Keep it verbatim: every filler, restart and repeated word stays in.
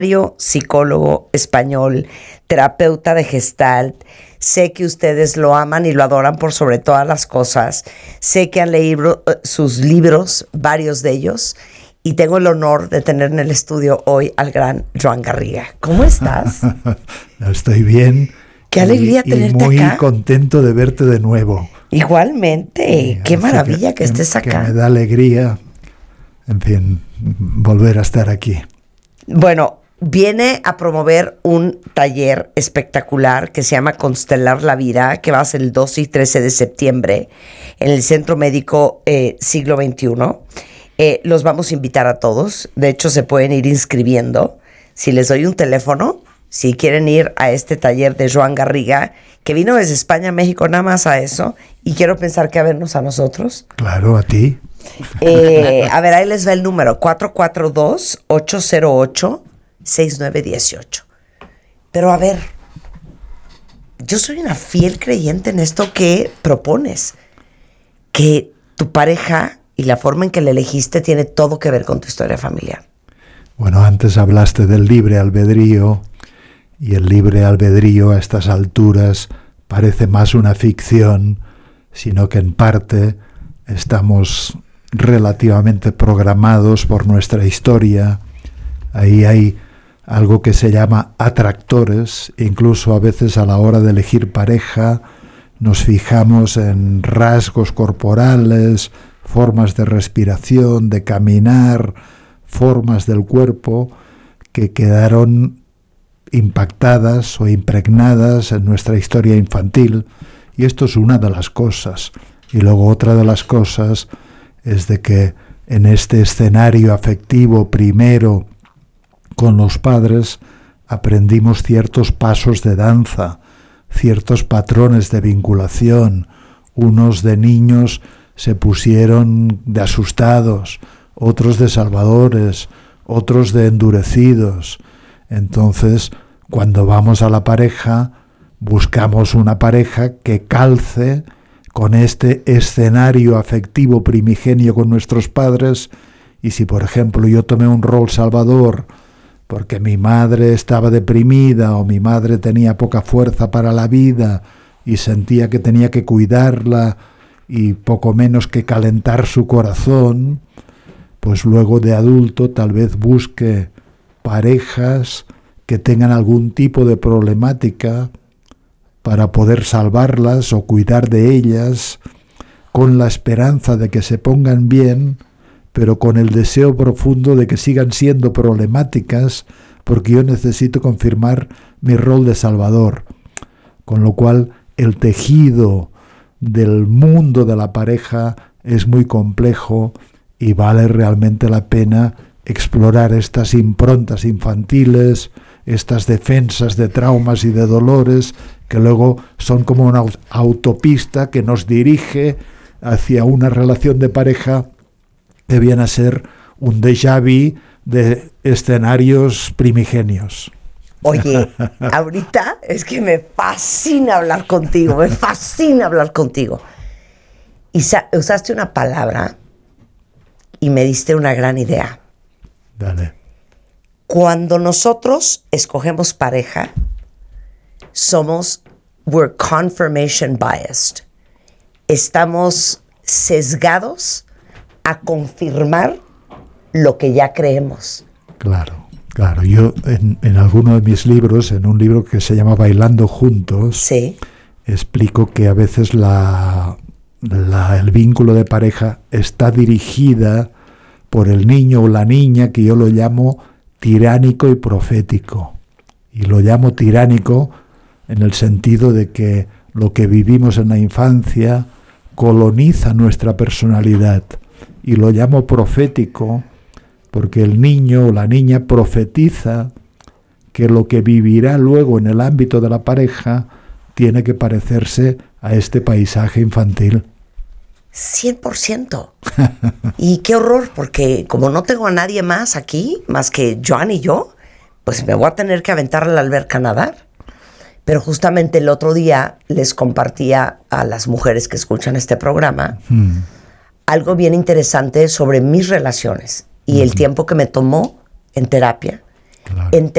psicólogo español, terapeuta de Gestalt. Sé que ustedes lo aman y lo adoran por sobre todas las cosas. Sé que han leído sus libros, varios de ellos, y tengo el honor de tener en el estudio hoy al gran Joan Garriga. ¿Cómo estás? Estoy bien. Qué alegría y, tenerte y muy acá. contento de verte de nuevo. Igualmente. Sí, qué maravilla que, que estés acá. Que me da alegría, en fin, volver a estar aquí. Bueno, viene a promover un taller espectacular que se llama Constelar la Vida, que va a ser el doce y trece de septiembre en el Centro Médico eh, Siglo veintiuno. Eh, los vamos a invitar a todos. De hecho, se pueden ir inscribiendo. Si les doy un teléfono, si quieren ir a este taller de Joan Garriga, que vino desde España a México nada más a eso, y quiero pensar que a vernos a nosotros. Claro, a ti. Eh, a ver, ahí les va el número, cuatro cuatro dos, ocho cero ocho, seis nueve uno ocho. Pero a ver, yo soy una fiel creyente en esto que propones, que tu pareja y la forma en que la elegiste tiene todo que ver con tu historia familiar. Bueno, antes hablaste del libre albedrío, y el libre albedrío a estas alturas parece más una ficción, sino que en parte estamos relativamente programados por nuestra historia. Ahí hay algo que se llama atractores. Incluso a veces a la hora de elegir pareja nos fijamos en rasgos corporales, formas de respiración, de caminar, formas del cuerpo que quedaron impactadas o impregnadas en nuestra historia infantil, y esto es una de las cosas. Y luego otra de las cosas es de que en este escenario afectivo primero con los padres aprendimos ciertos pasos de danza, ciertos patrones de vinculación. Unos de niños se pusieron de asustados, otros de salvadores, otros de endurecidos. Entonces, cuando vamos a la pareja, buscamos una pareja que calce con este escenario afectivo primigenio con nuestros padres. Y si, por ejemplo, yo tomé un rol salvador porque mi madre estaba deprimida o mi madre tenía poca fuerza para la vida y sentía que tenía que cuidarla y poco menos que calentar su corazón, pues luego de adulto tal vez busque parejas que tengan algún tipo de problemática para poder salvarlas o cuidar de ellas, con la esperanza de que se pongan bien, pero con el deseo profundo de que sigan siendo problemáticas, porque yo necesito confirmar mi rol de salvador. Con lo cual, el tejido del mundo de la pareja es muy complejo y vale realmente la pena explorar estas improntas infantiles, estas defensas de traumas y de dolores, que luego son como una autopista que nos dirige hacia una relación de pareja que viene a ser un déjà vu de escenarios primigenios. Oye, ahorita es que me fascina hablar contigo, me fascina hablar contigo. Y usaste una palabra y me diste una gran idea. Dale. Cuando nosotros escogemos pareja, somos, we're confirmation biased. Estamos sesgados a confirmar lo que ya creemos. Claro, claro. Yo en, en alguno de mis libros, en un libro que se llama Bailando Juntos, sí, explico que a veces la, la, el vínculo de pareja está dirigida por el niño o la niña, que yo lo llamo tiránico y profético. Y lo llamo tiránico en el sentido de que lo que vivimos en la infancia coloniza nuestra personalidad. Y lo llamo profético porque el niño o la niña profetiza que lo que vivirá luego en el ámbito de la pareja tiene que parecerse a este paisaje infantil. cien por ciento. Y qué horror, porque como no tengo a nadie más aquí, más que Joan y yo, pues me voy a tener que aventar a la alberca a nadar. Pero justamente el otro día les compartía a las mujeres que escuchan este programa mm. algo bien interesante sobre mis relaciones y mm. el tiempo que me tomó en terapia Claro.